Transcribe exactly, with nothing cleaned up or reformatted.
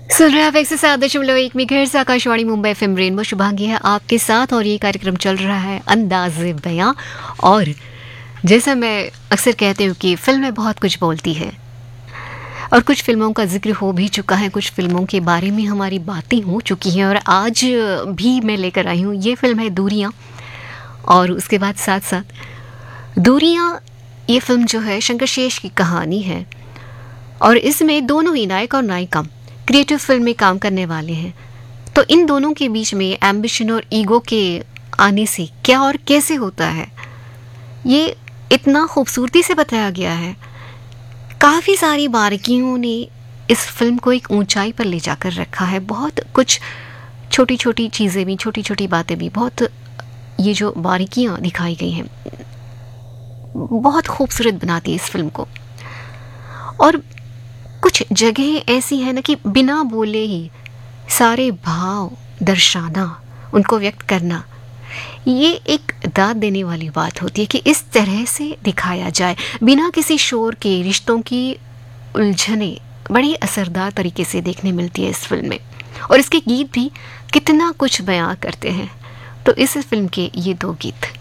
सुन रहे हैं आप एक से सात दशमलव एक megahertz Akashvani Mumbai FM rainbow. Shubhangi है आपके साथ और ये कार्यक्रम चल रहा है अंदाज़े बयां। और जैसा मैं अक्सर कहती हूँ कि फिल्में बहुत कुछ बोलती है और कुछ फिल्मों का जिक्र हो भी चुका है, कुछ फिल्मों के बारे में हमारी बातें हो चुकी हैं और आज भी मैं लेकर आई हूँ ये फिल्म है दूरियां। और उसके बाद साथ साथ दूरियां ये फिल्म जो है शंकर शेष की कहानी है और इसमें दोनों ही नायक और नायिका क्रिएटिव फिल्म में काम करने वाले हैं। तो इन दोनों के बीच में एम्बिशन और ईगो के आने से क्या और कैसे होता है ये इतना खूबसूरती से बताया गया है। काफ़ी सारी बारीकियों ने इस फिल्म को एक ऊंचाई पर ले जाकर रखा है। बहुत कुछ छोटी छोटी चीज़ें भी, छोटी छोटी बातें भी, बहुत ये जो बारीकियाँ दिखाई गई हैं बहुत खूबसूरत बनाती है इस फिल्म को। और कुछ जगह ऐसी है ना कि बिना बोले ही सारे भाव दर्शाना, उनको व्यक्त करना, ये एक दाद देने वाली बात होती है कि इस तरह से दिखाया जाए बिना किसी शोर के। रिश्तों की उलझने बड़ी असरदार तरीके से देखने मिलती है इस फिल्म में और इसके गीत भी कितना कुछ बयां करते हैं। तो इस फिल्म के ये दो गीत